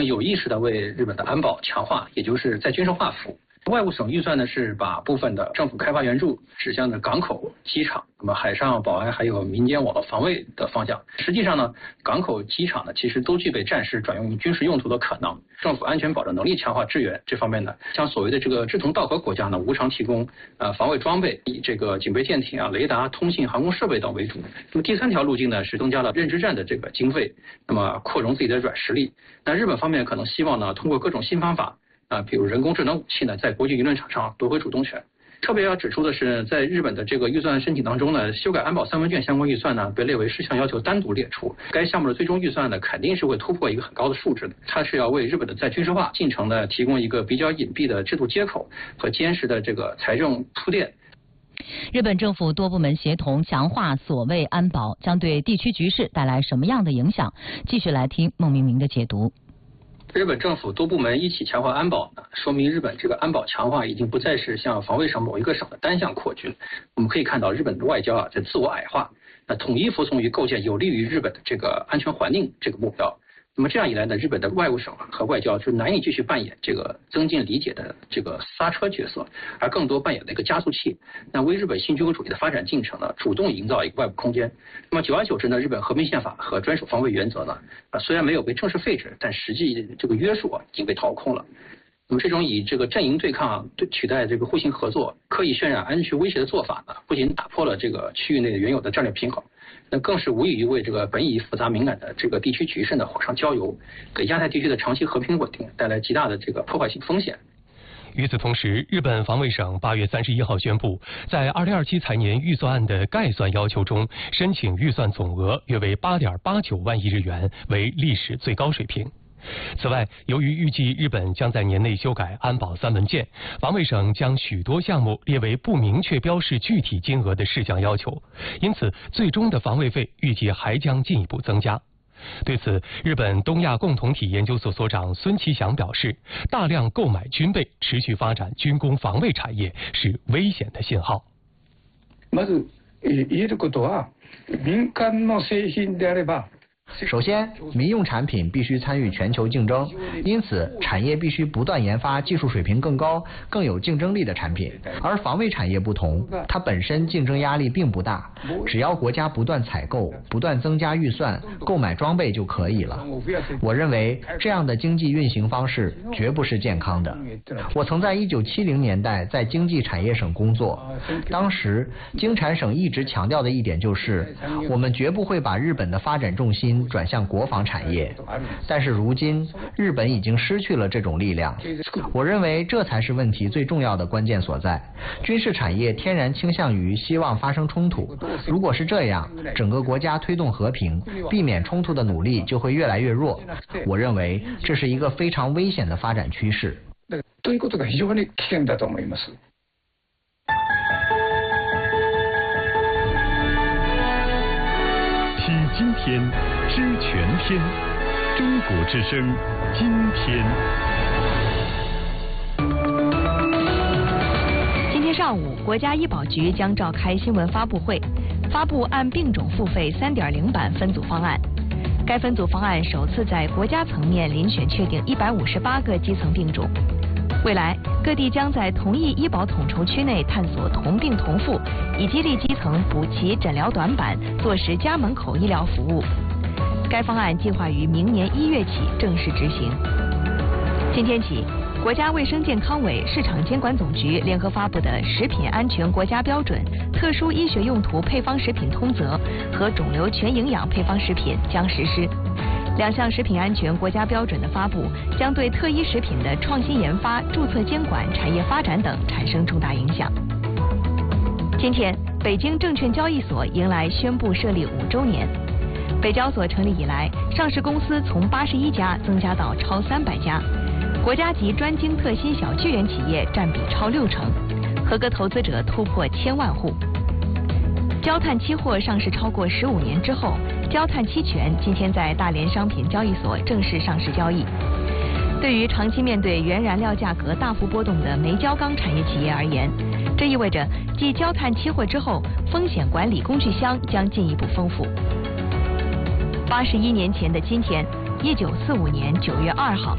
有意识地为日本的安保强化，也就是在军事化服务。外务省预算呢是把部分的政府开发援助指向了港口、机场，那么海上保安还有民间网络防卫的方向。实际上呢，港口、机场呢其实都具备战时转用军事用途的可能。政府安全保障能力强化支援这方面呢，像所谓的这个志同道合国家呢，无偿提供防卫装备，以这个警备舰艇啊、雷达、通信、航空设备等为主。那么第三条路径呢是增加了认知战的这个经费，那么扩容自己的软实力。那日本方面可能希望呢通过各种新方法。比如人工智能武器呢，在国际舆论场上夺回主动权。特别要指出的是，在日本的这个预算申请当中呢，修改安保三文件相关预算呢，被列为事项要求单独列出。该项目的最终预算呢，肯定是会突破一个很高的数值的。它是要为日本的在军事化进程呢，提供一个比较隐蔽的制度接口和坚实的这个财政铺垫。 日本政府多部门协同强化所谓安保，将对地区局势带来什么样的影响？继续来听孟明明的解读。 日本政府多部门一起强化安保呢，说明日本这个安保强化已经不再是像防卫省某一个省的单项扩军。我们可以看到日本的外交在自我矮化，统一服从于构建有利于日本的这个安全环境这个目标。那么这样一来呢，日本的外务省和外交就难以继续扮演这个增进理解的这个刹车角色，而更多扮演了一个加速器，那为日本新军国主义的发展进程呢，主动营造一个外部空间。那么久而久之呢，日本和平宪法和专属防卫原则呢，虽然没有被正式废止，但实际这个约束已经被掏空了。那么这种以这个阵营对抗取代这个互信合作、刻意渲染安全威胁的做法呢，不仅打破了这个区域内原有的战略平衡，那更是无异于为这个本已复杂敏感的这个地区局势呢火上浇油，给亚太地区的长期和平稳定带来极大的这个破坏性风险。 与此同时，日本防卫省8月31号宣布，在2027财年预算案的概算要求中，申请预算总额约为8.89万亿日元，为历史最高水平。此外，由于预计日本将在年内修改安保三文件，防卫省将许多项目列为不明确标示具体金额的事项要求，因此最终的防卫费预计还将进一步增加。对此，日本东亚共同体研究所所长孙其祥表示，大量购买军备、持续发展军工防卫产业是危险的信号。 まず言えることは、民間の製品であれば。 首先，民用产品必须参与全球竞争，因此产业必须不断研发技术水平更高、更有竞争力的产品。而防卫产业不同，它本身竞争压力并不大，只要国家不断采购、不断增加预算、购买装备就可以了。我认为这样的经济运行方式绝不是健康的。我曾在1970年代在经济产业省工作，当时经产省一直强调的一点就是，我们绝不会把日本的发展重心转向国防产业，但是如今日本已经失去了这种力量。我认为这才是问题最重要的关键所在。军事产业天然倾向于希望发生冲突，如果是这样，整个国家推动和平、避免冲突的努力就会越来越弱。我认为这是一个非常危险的发展趋勢。 ということが非常に危険だと思います。 体今天，知全天。中国之声，今天。 今天上午，国家医保局将召开新闻发布会，发布按病种付费3.0版分组方案。该分组方案首次在国家层面遴选确定158个基层病种。未来，各地将在同一医保统筹区内探索同病同付，以激励基层补齐诊疗短板，落实家门口医疗服务。该方案计划于明年1月起正式执行。今天起，国家卫生健康委、市场监管总局联合发布的《食品安全国家标准》《特殊医学用途配方食品通则》和《肿瘤全营养配方食品》将实施。2项食品安全国家标准的发布，将对特医食品的创新研发、注册监管、产业发展等产生重大影响。今天，北京证券交易所迎来宣布设立5周年。北交所成立以来，上市公司从81家增加到超300家，国家级专精特新小巨人企业占比超60%，合格投资者突破1000万户。焦炭期货上市超过15年之后，焦炭期权今天在大连商品交易所正式上市交易。对于长期面对原燃料价格大幅波动的煤焦钢产业企业而言，这意味着继焦炭期货之后，风险管理工具箱将进一步丰富。81年前的今天，1945年9月2号。